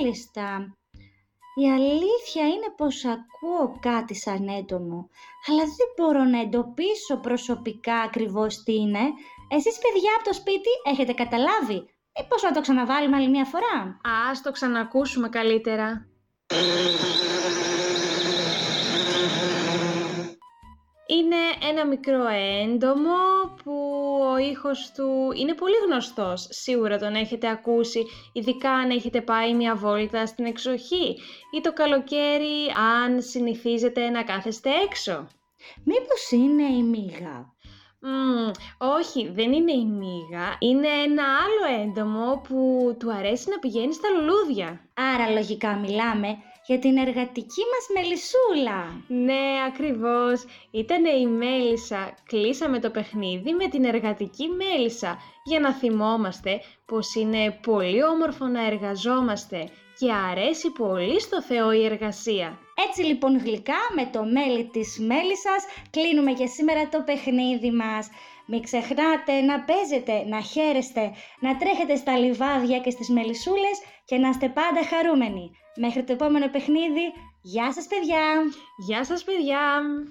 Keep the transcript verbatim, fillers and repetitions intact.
μάλιστα. Η αλήθεια είναι πως ακούω κάτι σαν έντομο, αλλά δεν μπορώ να εντοπίσω προσωπικά ακριβώς τι είναι. Εσείς παιδιά από το σπίτι έχετε καταλάβει? Μήπως να το ξαναβάλουμε άλλη μια φορά? Ας το ξανακούσουμε καλύτερα. Είναι ένα μικρό έντομο που ο ήχος του είναι πολύ γνωστός. Σίγουρα τον έχετε ακούσει, ειδικά αν έχετε πάει μια βόλτα στην εξοχή ή το καλοκαίρι αν συνηθίζετε να κάθεστε έξω. Μήπως είναι η μύγα? Μμ, όχι, δεν είναι η μύγα. Είναι ένα άλλο έντομο που του αρέσει να πηγαίνει στα λουλούδια. Άρα λογικά μιλάμε για την εργατική μας μελισσούλα. Ναι, ακριβώς. Ήτανε η μέλισσα. Κλείσαμε το παιχνίδι με την εργατική μέλισσα για να θυμόμαστε πως είναι πολύ όμορφο να εργαζόμαστε και αρέσει πολύ στο Θεό η εργασία. Έτσι λοιπόν γλυκά με το μέλι της μέλισσας κλείνουμε για σήμερα το παιχνίδι μας. Μην ξεχνάτε να παίζετε, να χαίρεστε, να τρέχετε στα λιβάδια και στις μελισσούλες και να είστε πάντα χαρούμενοι. Μέχρι το επόμενο παιχνίδι, γεια σας παιδιά! Γεια σας παιδιά!